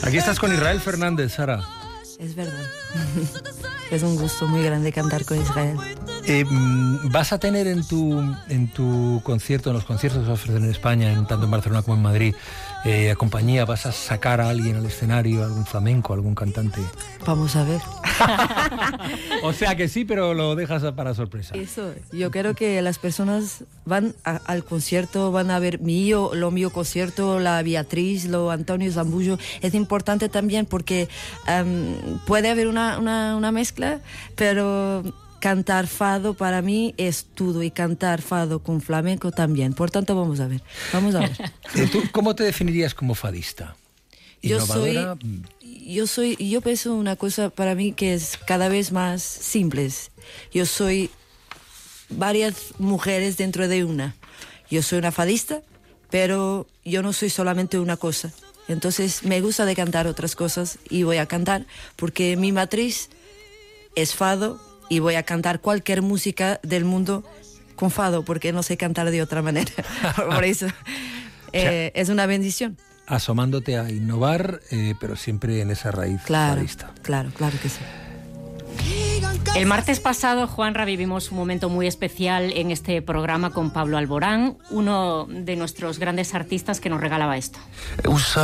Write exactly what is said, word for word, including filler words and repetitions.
Aquí estás con Israel Fernández, Sara. Es verdad. Es un gusto muy grande cantar con Israel. Eh, ¿Vas a tener en tu, en tu concierto, en los conciertos que vas a ofrecer en España, en, tanto en Barcelona como en Madrid, eh, a compañía, vas a sacar a alguien al escenario, algún flamenco, algún cantante? Vamos a ver. O sea que sí, pero lo dejas para sorpresa. Eso, yo creo que las personas van a, al concierto, van a ver mío, lo mío concierto, la Beatriz, lo Antonio Zambullo. Es importante también porque um, puede haber una, una, una mezcla, pero cantar fado para mí es todo, y cantar fado con flamenco también. Por tanto, vamos a ver, vamos a ver. ¿Tú cómo te definirías como fadista? Yo soy, yo soy, yo pienso una cosa para mí que es cada vez más simple. Yo soy varias mujeres dentro de una. Yo soy una fadista, pero yo no soy solamente una cosa. Entonces me gusta de cantar otras cosas y voy a cantar porque mi matriz es fado y voy a cantar cualquier música del mundo con fado porque no sé cantar de otra manera. Por eso eh, es una bendición. Asomándote a innovar, eh, pero siempre en esa raíz claro, fadista. Claro, claro que sí. El martes pasado, Juanra, vivimos un momento muy especial en este programa con Pablo Alborán, uno de nuestros grandes artistas que nos regalaba esto. Usa